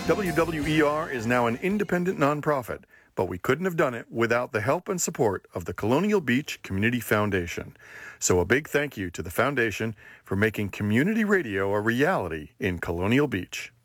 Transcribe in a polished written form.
WWER is now an independent nonprofit, but we couldn't have done it without the help and support of the Colonial Beach Community Foundation. So a big thank you to the foundation for making community radio a reality in Colonial Beach.